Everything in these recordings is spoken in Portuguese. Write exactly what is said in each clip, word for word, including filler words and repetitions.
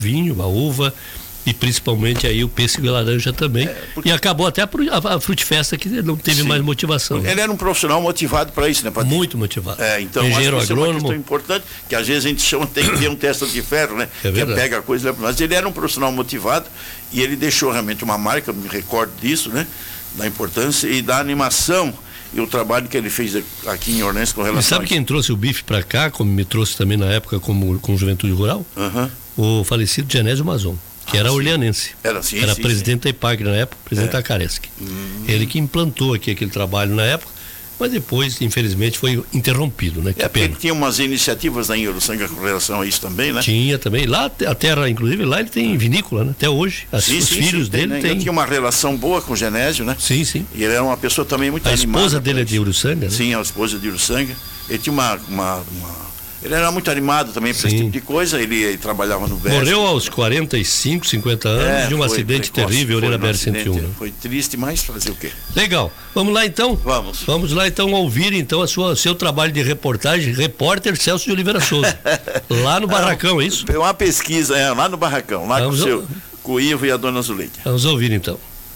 vinho, a uva e principalmente aí o pêssego e a laranja também. É, porque... E acabou até a, a, a frutefesta que não teve Sim. mais motivação. Ele né? era um profissional motivado para isso, né, Patrícia? Muito motivado. É, então, engenheiro acho que agrônomo. Isso é uma questão importante, que às vezes a gente chama, tem que ter um testa de ferro, né? É que pega a coisa, mas ele era um profissional motivado e ele deixou realmente uma marca, me recordo disso, né? Da importância e da animação e o trabalho que ele fez aqui em Orleans com relação e sabe a... quem trouxe o bife para cá, como me trouxe também na época como, com Juventude Rural? Uhum. O falecido Genésio Mazon, que ah, era orleanense. Era, sim, era sim, presidente sim. da I P A G na época, presidente é. da Caresc. Hum. Ele que implantou aqui aquele trabalho na época, mas depois, infelizmente, foi interrompido, né? Que é, pena. Ele tinha umas iniciativas na Uruçanga com relação a isso também, né? Tinha também. Lá, a terra, inclusive, lá ele tem vinícola, né? Até hoje. As, sim, os sim, filhos sim, dele tem. Né? têm. Ele tinha uma relação boa com o Genésio, né? Sim, sim. E ele era uma pessoa também muito a animada. A esposa dele é de Uruçanga, né? Sim, a esposa de Uruçanga. Ele tinha uma... uma, uma... Ele era muito animado também para esse tipo de coisa, ele, ele trabalhava no B E S. Morreu aos quarenta e cinco, cinquenta anos é, de um foi, acidente precoce, terrível ali na B R cento e um. Né? Foi triste, mas fazer o quê? Legal. Vamos lá então? Vamos. Vamos lá então ouvir então a sua, seu trabalho de reportagem, repórter Celso de Oliveira Souza. Lá no Barracão, é isso? É uma pesquisa, é, lá no Barracão, lá Vamos com o seu ao... com o Ivo e a dona Zuleide. Vamos ouvir então.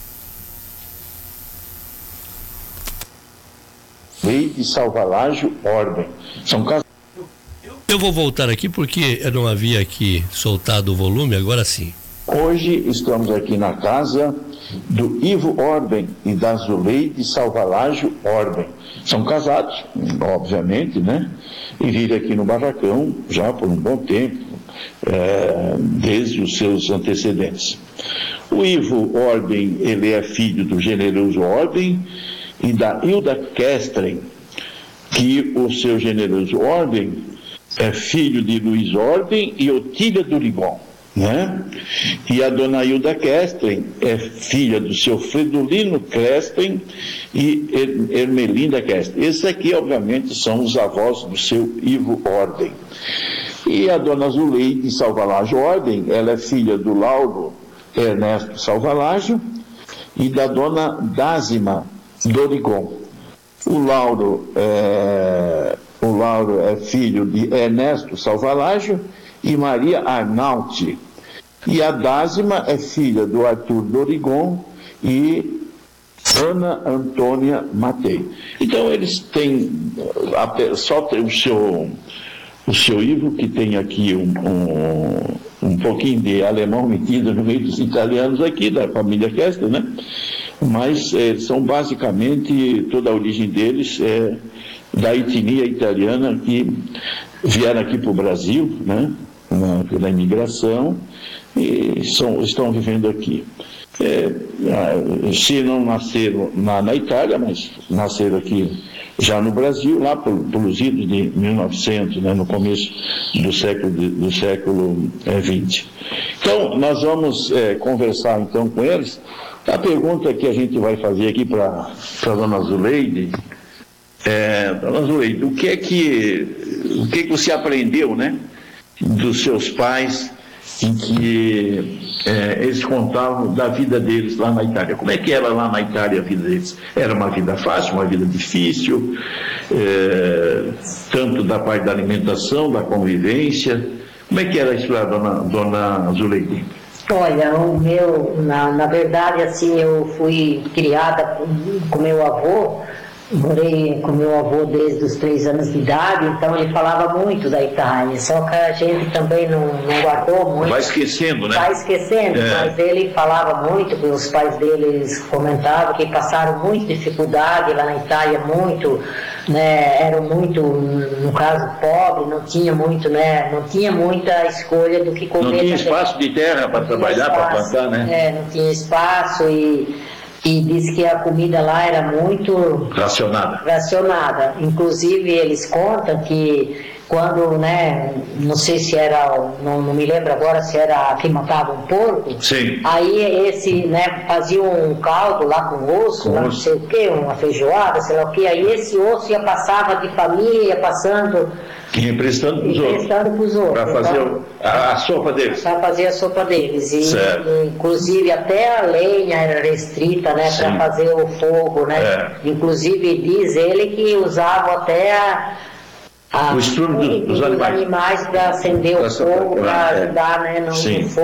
Lei de Salvalágio Ordem. São casos. Eu vou voltar aqui porque eu não havia aqui soltado o volume, agora sim. Hoje estamos aqui na casa do Ivo Ordem e da Zuleide Salvalágio Ordem. São casados, obviamente, né? E vivem aqui no Barracão já por um bom tempo, é, desde os seus antecedentes. O Ivo Ordem, ele é filho do generoso Ordem e da Hilda Kestren, que o seu generoso Ordem é filho de Luiz Ordem e Otília Durigon, né? E a dona Hilda Kestren é filha do seu Fredolino Kestren e Ermelinda Kestren. Esses aqui, obviamente, são os avós do seu Ivo Ordem. E a dona Zuleide Salvalágio Ordem, ela é filha do Lauro Ernesto Salvalágio e da dona Dázima Dorigon. O Lauro é... O Lauro é filho de Ernesto Salvalágio e Maria Arnauti. E a Dázima é filha do Arthur Dorigon e Ana Antônia Matei. Então eles têm, só tem o seu, o seu Ivo, que tem aqui um, um, um pouquinho de alemão metido no meio dos italianos aqui, da família Kester, né? Mas é, são basicamente, toda a origem deles é da etnia italiana que vieram aqui para o Brasil, né, na, pela imigração, e são, estão vivendo aqui. É, se não nasceram na, na Itália, mas nasceram aqui já no Brasil, lá pelos idos de mil e novecentos, né, no começo do século, do século é, vinte. Então, nós vamos é, conversar então com eles. A pergunta que a gente vai fazer aqui para a dona Zuleide, É, dona Zuleide, o que é que, o que é que você aprendeu, né, dos seus pais, em que é, eles contavam da vida deles lá na Itália? Como é que era lá na Itália a vida deles? Era uma vida fácil, uma vida difícil, é, tanto da parte da alimentação, da convivência? Como é que era isso lá, dona, dona Zuleide? Olha, o meu, na, na verdade, assim, eu fui criada com meu avô. Morei com meu avô desde os três anos de idade, então ele falava muito da Itália, só que a gente também não, não guardou muito. Vai esquecendo, né? Vai esquecendo, é. Mas ele falava muito, os pais dele comentavam que passaram muita dificuldade lá na Itália, muito, né, eram muito, no caso, pobre, não tinha muito, né, não tinha muita escolha do que comer. Não tinha espaço de terra para trabalhar, para plantar, né? É, não tinha espaço e... E disse que a comida lá era muito racionada. racionada. Inclusive, eles contam que quando, né, não sei se era, não, não me lembro agora se era que matava um porco. Sim. Aí esse, né, fazia um caldo lá com osso, com lá, osso. não sei o que, uma feijoada, sei lá o que. Aí esse osso ia passava de família, ia passando... E emprestando para os outros. Emprestando para os outros. Para fazer então, a, a sopa deles. Para fazer a sopa deles. E, certo. Inclusive até a lenha era restrita, né, para fazer o fogo, né? É. Inclusive diz ele que usava até a, Ah, o estrume do, dos animais, animais para acender o fogo, para ajudar, né, no, no fogo.